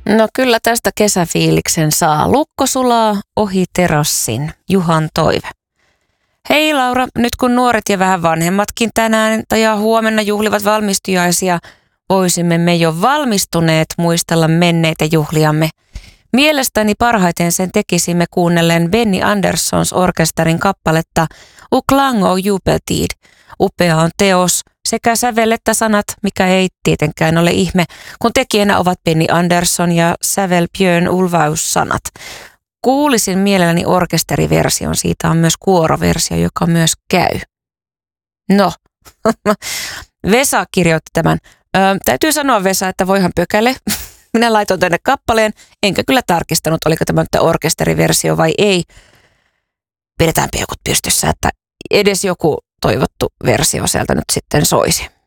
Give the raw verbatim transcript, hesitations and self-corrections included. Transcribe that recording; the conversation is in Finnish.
No kyllä tästä kesäfiiliksen saa. Lukko sulaa ohi terassin. Juhan toive. Hei Laura, nyt kun nuoret ja vähän vanhemmatkin tänään ja huomenna juhlivat valmistujaisia, voisimme me jo valmistuneet muistella menneitä juhliamme. Mielestäni parhaiten sen tekisimme kuunnellen Benny Anderssons orkesterin kappaletta O klang och jubeltid. Upea on teos, sekä sävel että sanat, mikä ei tietenkään ole ihme, kun tekijänä ovat Benny Andersson ja sävel Björn Ulvaeus sanat. Kuulisin mielelläni orkesteriversion, siitä on myös kuoroversio, joka myös käy. No, Vesa kirjoitti tämän. Ö, täytyy sanoa Vesa, että voihan pökäle. Minä laitoin tänne kappaleen, enkä kyllä tarkistanut, oliko tämä nyt orkesteriversio vai ei. Pidetään peukut pystyssä, että edes joku toivottu versio sieltä nyt sitten soisi.